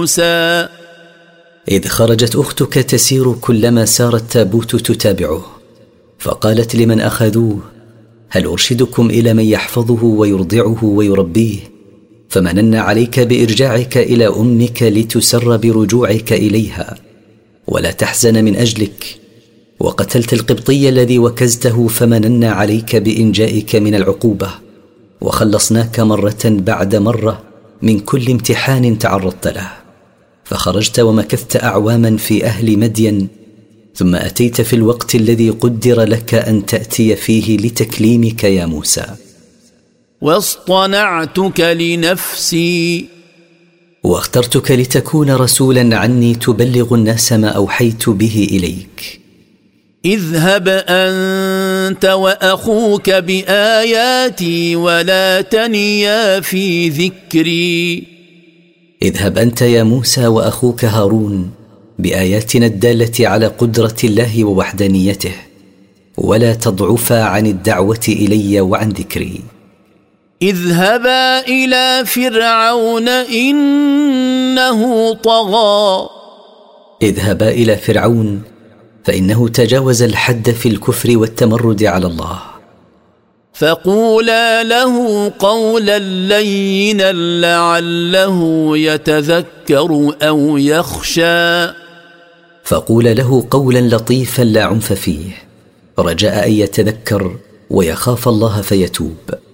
موسى. إذ خرجت أختك تسير كلما سار التابوت تتابعه، فقالت لمن أخذوه: هل أرشدكم إلى من يحفظه ويرضعه ويربيه؟ فمننا عليك بإرجاعك إلى أمك لتسر برجوعك إليها ولا تحزن من أجلك، وقتلت القبطي الذي وكزته، فمننا عليك بإنجائك من العقوبة، وخلصناك مرة بعد مرة من كل امتحان تعرضت له. فخرجت ومكثت أعواما في أهل مدين، ثم أتيت في الوقت الذي قدر لك أن تأتي فيه لتكليمك يا موسى. واصطنعتك لنفسي، واخترتك لتكون رسولا عني تبلغ الناس ما أوحيت به إليك. اذهب أنت وأخوك بآياتي ولا تنيا في ذكري. اذهب أنت يا موسى وأخوك هارون بآياتنا الدالة على قدرة الله ووحدانيته، ولا تضعفا عن الدعوة إلي وعن ذكري. اذهبا إلى فرعون إنه طغى. اذهبا إلى فرعون فإنه تجاوز الحد في الكفر والتمرد على الله. فقولا له قولا لينا لعله يتذكر أو يخشى. فقول له قولا لطيفا لا عنف فيه، رجاء أن يتذكر ويخاف الله فيتوب.